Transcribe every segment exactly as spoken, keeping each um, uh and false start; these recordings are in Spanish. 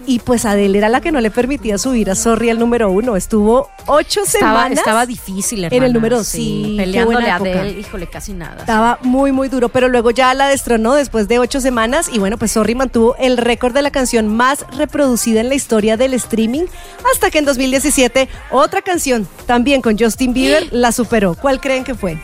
Y pues Adele era la que no le permitía subir a Sorry al número uno. Estuvo ocho estaba, semanas. Estaba difícil, hermana. En el número, sí. sí. Peleándole a Adele, híjole, casi nada. Estaba sí. muy, muy duro, pero luego ya la destronó después de ocho semanas. Y bueno, pues Sorry mantuvo el récord de la canción más reproducida en la historia del streaming. Hasta que en dos mil diecisiete, otra canción, también con Justin Bieber, la superó. ¿Cuál creen que fue?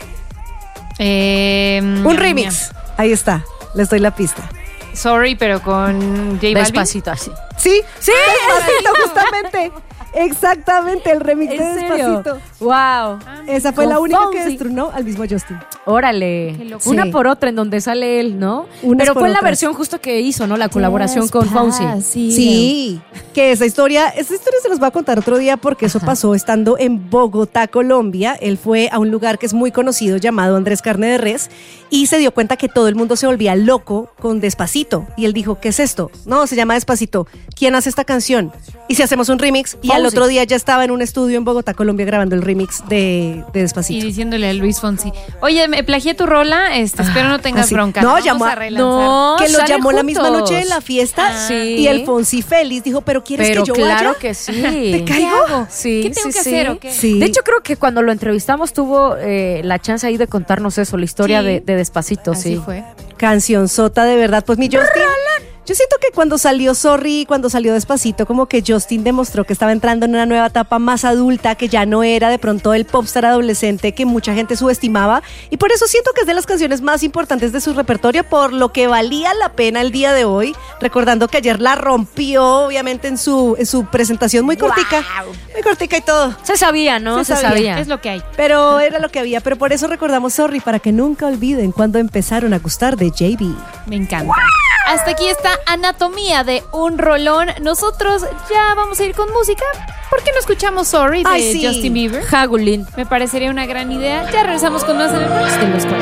Eh, Un remix. Ahí está, les doy la pista. Sorry, pero con J Balvin. Despacito, así. Sí, sí, Despacito, justamente. Exactamente, el remix de Despacito. Wow. Ah, Esa fue con la única Fonsi. que destronó al mismo Justin. Órale. Una Sí. por otra en donde sale él, ¿no? Unas Pero por fue la otras. versión justo que hizo, ¿no? La colaboración con Fonsi. Sí, que esa historia, esa historia se los voy a contar otro día porque eso pasó estando en Bogotá, Colombia. Él fue a un lugar que es muy conocido llamado Andrés Carne de Res y se dio cuenta que todo el mundo se volvía loco con Despacito. Y él dijo, ¿qué es esto? No, se llama Despacito. ¿Quién hace esta canción? Y si hacemos un remix, y al Fonsi. otro día ya estaba en un estudio en Bogotá, Colombia, grabando el remix de, de Y Despacito. diciéndole a Luis Fonsi, oye, me plagié tu rola, este, espero no tengas así. bronca. No, Vamos llamó a- a relanzar. No, Que lo salen llamó la misma juntos. noche de la fiesta Ah. Sí. y el Fonsi feliz dijo, ¿pero quieres Pero que yo claro vaya? que sí. ¿Te ¿Qué caigo? hago? Sí, ¿Qué tengo sí, que sí. hacer o qué? Sí. De hecho, creo que cuando lo entrevistamos tuvo eh, la chance ahí de contarnos eso, la historia Sí. de, de Despacito, Así sí. fue. Canción sota de verdad. Pues mi Justin, yo siento que cuando salió Sorry, cuando salió Despacito, como que Justin demostró que estaba entrando en una nueva etapa más adulta, que ya no era de pronto el popstar adolescente que mucha gente subestimaba. Y por eso siento que es de las canciones más importantes de su repertorio, por lo que valía la pena el día de hoy. Recordando que ayer la rompió, obviamente, en su, en su presentación muy cortica. Muy cortica y todo. Se sabía, ¿no? Se Se, sabía. sabía. Es lo que hay. Pero era lo que había. Pero por eso recordamos Sorry, para que nunca olviden cuando empezaron a gustar de J B. Me encanta. Hasta aquí está Anatomía de un rolón. Nosotros ya vamos a ir con música. ¿Por qué no escuchamos Sorry de Ay, sí. Justin Bieber? Hagulin. Me parecería una gran idea. Ya regresamos con más en el Brunch de los cuatro.